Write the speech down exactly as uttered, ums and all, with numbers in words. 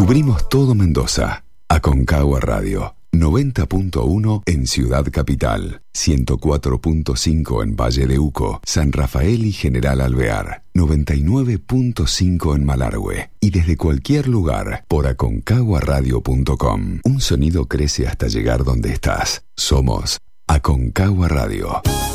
Cubrimos todo Mendoza. Aconcagua Radio. noventa punto uno en Ciudad Capital, ciento cuatro punto cinco en Valle de Uco, San Rafael y General Alvear, noventa y nueve punto cinco en Malargüe y desde cualquier lugar por aconcagua radio punto com. Un sonido crece hasta llegar donde estás. Somos Aconcagua Radio.